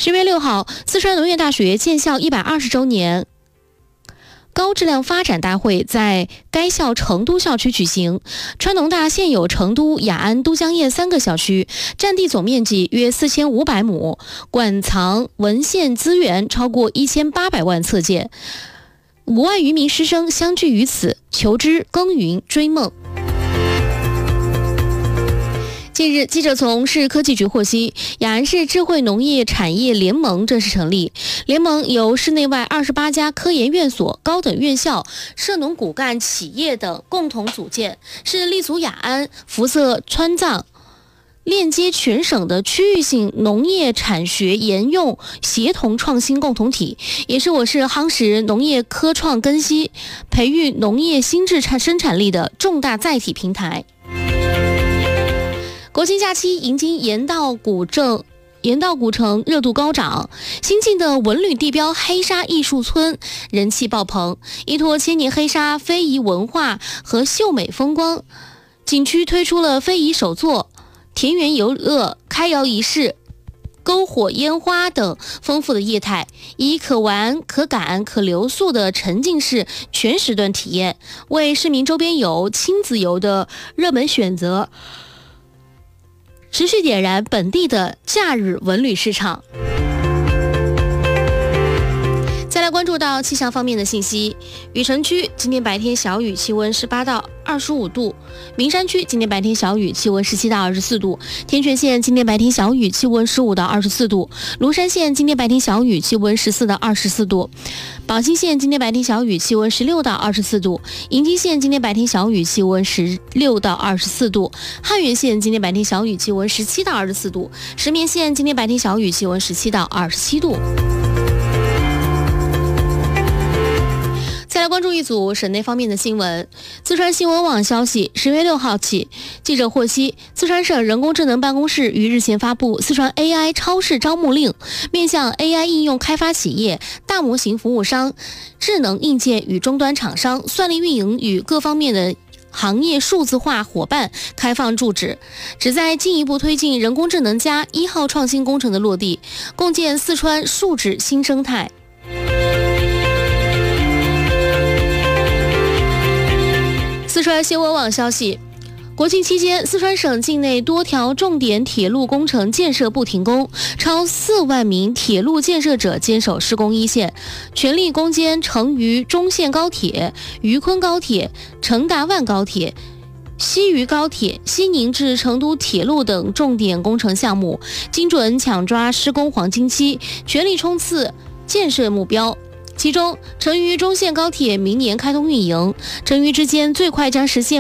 10月6号，四川农业大学建校120周年高质量发展大会在该校成都校区举行。川农大现有成都、雅安、都江堰3个校区，占地总面积约4500亩，馆藏文献资源超过1800万册件，5万余名师生相聚于此，求知、耕耘、追梦。近日，记者从市科技局获悉，雅安市智慧农业产业联盟正式成立。联盟由市内外28家科研院所、高等院校、涉农骨干企业等共同组建，是立足雅安、辐射川藏、链接全省的区域性农业产学研用协同创新共同体，也是我市夯实农业科创根基、培育农业新质生产力的重大载体平台。国庆假期迎金盐道古城热度高涨，新进的文旅地标黑沙艺术村人气爆棚，依托千年黑沙非遗文化和秀美风光，景区推出了非遗手作、田园游乐、开窑仪式、篝火烟花等丰富的业态，以可玩可感可留宿的沉浸式全时段体验，为市民周边游、亲子游的热门选择，持续点燃本地的假日文旅市场。再来关注到气象方面的信息，雨城区今天白天小雨，气温18到25度；名山区今天白天小雨，气温17到24度；天全县今天白天小雨，气温15到24度；庐山县今天白天小雨，气温14到24度；宝兴县今天白天小雨，气温16到24度；银溪县今天白天小雨，气温16到24度；汉源县今天白天小雨，气温17到24度；石棉县今天白天小雨，气温17到27度。再来关注一组省内方面的新闻。四川新闻网消息，10月6号起，记者获悉，四川省人工智能办公室于日前发布四川 AI 超市招募令，面向 AI 应用开发企业、大模型服务商、智能硬件与终端厂商、算力运营与各方面的行业数字化伙伴开放注址，旨在进一步推进人工智能加1号创新工程的落地，共建四川数字新生态。四川新闻网消息，国庆期间，四川省境内多条重点铁路工程建设不停工，超4万名铁路建设者坚守施工一线，全力攻坚成渝中线高铁、渝昆高铁、成达万高铁、西渝高铁、西宁至成都铁路等重点工程项目，精准抢抓施工黄金期，全力冲刺建设目标。其中，成渝中线高铁明年开通运营，成渝之间最快将实现